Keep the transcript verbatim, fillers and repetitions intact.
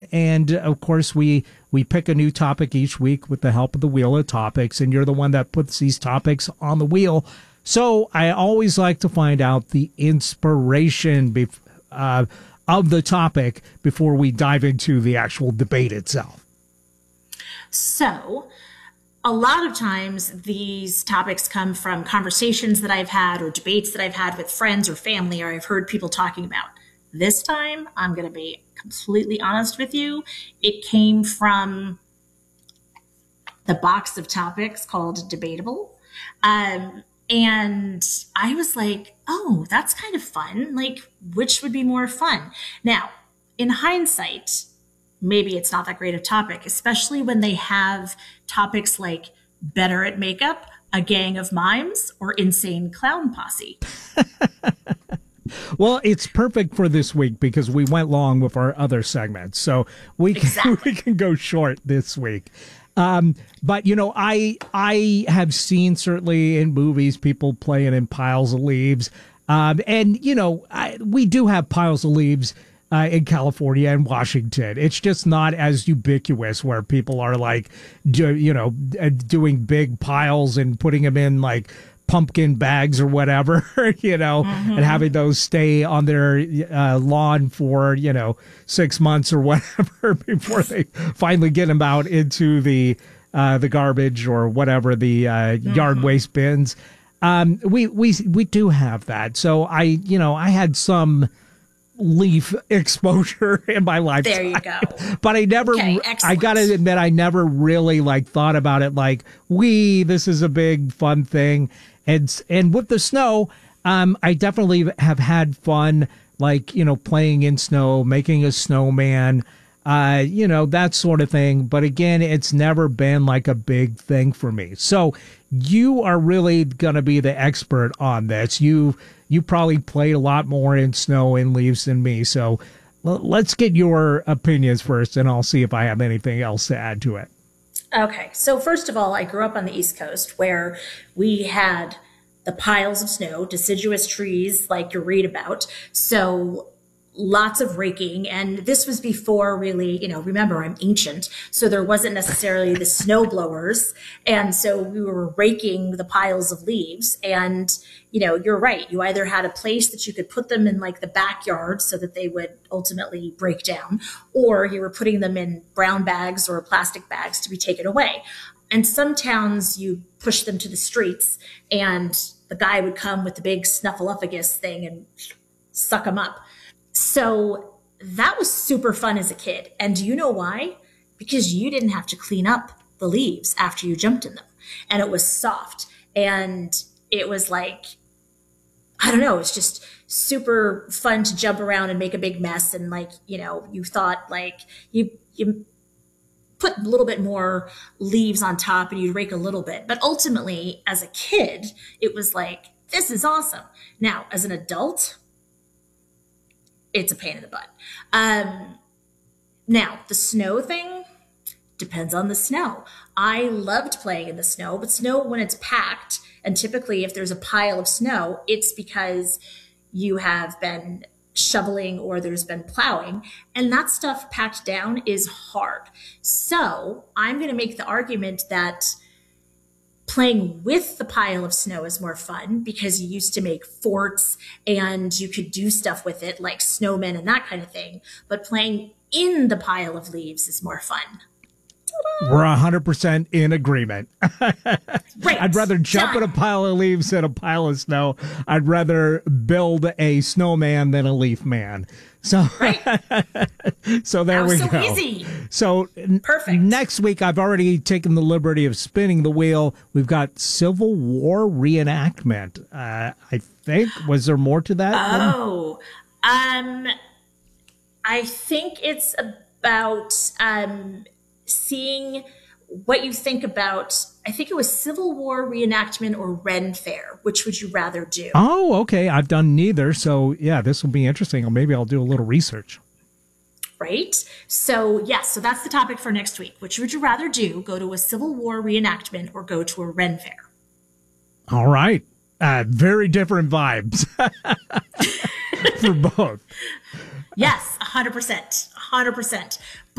and of course, we we pick a new topic each week with the help of the Wheel of Topics, and you're the one that puts these topics on the wheel. So I always like to find out the inspiration bef- uh, of the topic before we dive into the actual debate itself. So a lot of times these topics come from conversations that I've had or debates that I've had with friends or family, or I've heard people talking about. This time, I'm going to be completely honest with you. It came from the box of topics called Debatable. Um, and I was like, oh, that's kind of fun. Like, which would be more fun? Now, in hindsight, maybe it's not that great a topic, especially when they have topics like Better at Makeup, A Gang of Mimes, or Insane Clown Posse. Well, it's perfect for this week because we went long with our other segments, so we can, exactly. we can go short this week. Um, but, you know, I I have seen certainly in movies people playing in piles of leaves. Um, and, you know, I, we do have piles of leaves uh, in California and Washington. It's just not as ubiquitous where people are like, do, you know, doing big piles and putting them in like pumpkin bags or whatever, you know, mm-hmm. and having those stay on their uh, lawn for, you know, six months or whatever before they finally get them out into the uh, the garbage or whatever, the uh, mm-hmm. yard waste bins. Um, we, we, we do have that. So I, you know, I had some leaf exposure in my lifetime. There you go. But I never, okay, I gotta admit, I never really like thought about it like, we, this is a big fun thing. And, and with the snow, um, I definitely have had fun, like, you know, playing in snow, making a snowman, uh, you know, that sort of thing. But again, it's never been like a big thing for me. So you are really going to be the expert on this. You, you probably played a lot more in snow and leaves than me. So l- let's get your opinions first, and I'll see if I have anything else to add to it. Okay, so first of all, I grew up on the East Coast where we had the piles of snow, deciduous trees like you read about. So lots of raking. And this was before really, you know, remember, I'm ancient. So there wasn't necessarily the snow blowers. And so we were raking the piles of leaves. And, you know, you're right. You either had a place that you could put them in like the backyard so that they would ultimately break down, or you were putting them in brown bags or plastic bags to be taken away. And some towns you push them to the streets and the guy would come with the big snuffleupagus thing and suck them up. So that was super fun as a kid. And do you know why? Because you didn't have to clean up the leaves after you jumped in them. And it was soft. And it was like, I don't know, it's just super fun to jump around and make a big mess. And like, you know, you thought like you, you put a little bit more leaves on top and you'd rake a little bit. But ultimately, as a kid, it was like, this is awesome. Now, as an adult, it's a pain in the butt. Um, now, the snow thing depends on the snow. I loved playing in the snow, but snow when it's packed, and typically if there's a pile of snow, it's because you have been shoveling or there's been plowing, and that stuff packed down is hard. So I'm going to make the argument that playing with the pile of snow is more fun because you used to make forts and you could do stuff with it like snowmen and that kind of thing. But playing in the pile of leaves is more fun. Ta-da! We're one hundred percent in agreement. Right. I'd rather jump Done. in a pile of leaves than a pile of snow. I'd rather build a snowman than a leaf man. So, right. so there we so go. Easy. So perfect. Next week, I've already taken the liberty of spinning the wheel. We've got Civil War reenactment. Uh, I think, was there more to that? Oh, um, I think it's about um, seeing what you think about, I think it was Civil War reenactment or Ren Fair. Which would you rather do? Oh, okay. I've done neither. So, yeah, this will be interesting. Or maybe I'll do a little research. Right? So, yes, so that's the topic for next week. Which would you rather do? Go to a Civil War reenactment or go to a Ren Fair? All right. Uh, very different vibes for both. Yes, one hundred percent. one hundred percent.